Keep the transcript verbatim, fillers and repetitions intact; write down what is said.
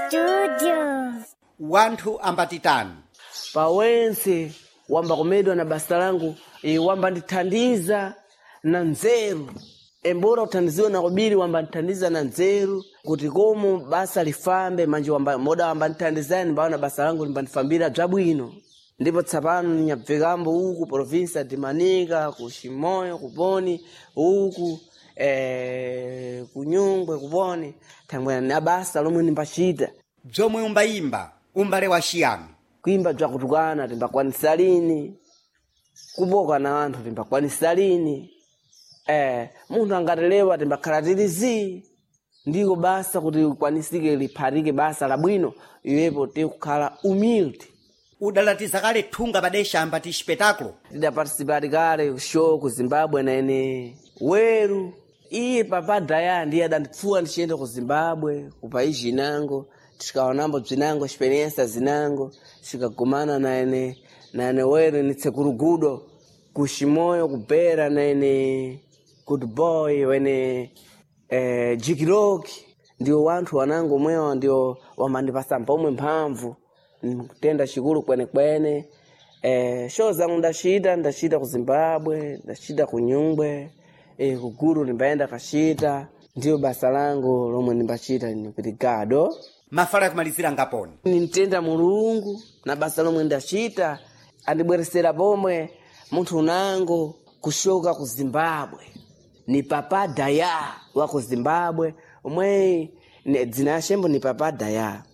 Studio. Wanthu ambatitani. Pawense wamba kumedwa na basa langu e, wamba ndithandiza na nzeru. Embora uthandiziwe na kubiri wamba ndithandiza na nzeru kuti komo basa lifambe manje wamba moda wamba ndithandizani mbaona basa langu limbandifambira bwabwino. Ndipo tsapano nyabvekambo huku province de Manika, ku Chimoio, kuponi huku eh kunyungwe kuponi thangwe na basa lomwe ndimbachita. Bzomwe umbayimba umbale wa chiyani. Kuimba bya kutukana timbakwanisa lini, kuboka na anthu timbakwanisa lini, eh munthu angatelewa timbakhalatirizi. Ndiko basa kuti kwanisike lipharike basa labwino iwepo tikukhala humilde. Udalatiza kale thunga padesha ambati espetáculo. Tidaparticipar kale show ku Zimbabwe na ene weru iye papa Daya ndiye adandipfuwa ndichiyenda ku Zimbabwe ku país inango tikaonambo bzinango experiência zinango tikagumana na ene na ene weru ni tsekurugudo ku Chimoio kubera na ene good boy wene eh Jikiroki ndio wanthu wanango mwewa ndio wamandipasa mpomwe mphamvu kutenda chikulu kwene kwene. Eh show zangu ndashita ndashita ku Zimbabwe ndashita ku Nyungwe eh kuguru nimbaenda kashita ndio basa langu lomwe nimbachita ni brigado. Mafala ya kumalizira ngaponi Nintenda Mulungu na basa lomwe ndashita andibweresera pomwe munthu unango kushoka ku Zimbabwe ni papa Daya wa ku Zimbabwe omwe dzina shembo ni papa Daya.